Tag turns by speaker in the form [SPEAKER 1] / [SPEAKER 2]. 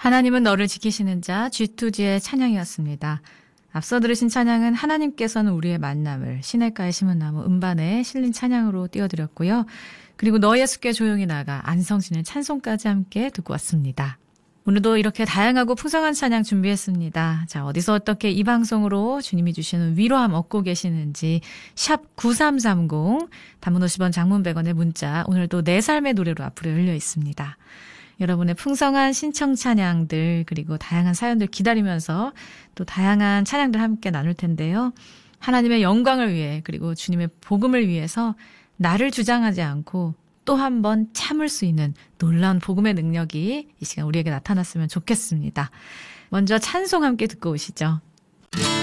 [SPEAKER 1] 하나님은 너를 지키시는 자 G2G의 찬양이었습니다. 앞서 들으신 찬양은 하나님께서는 우리의 만남을 시냇가에 심은 나무 음반에 실린 찬양으로 띄워드렸고요. 그리고 너 예수께 조용히 나가 안성신의 찬송까지 함께 듣고 왔습니다. 오늘도 이렇게 다양하고 풍성한 찬양 준비했습니다. 자, 어디서 어떻게 이 방송으로 주님이 주시는 위로함 얻고 계시는지 샵 9330 단문 50원 장문 100원의 문자 오늘도 내 삶의 노래로 앞으로 열려 있습니다. 여러분의 풍성한 신청 찬양들 그리고 다양한 사연들 기다리면서 또 다양한 찬양들 함께 나눌 텐데요. 하나님의 영광을 위해 그리고 주님의 복음을 위해서 나를 주장하지 않고 또 한 번 참을 수 있는 놀라운 복음의 능력이 이 시간 우리에게 나타났으면 좋겠습니다. 먼저 찬송 함께 듣고 오시죠.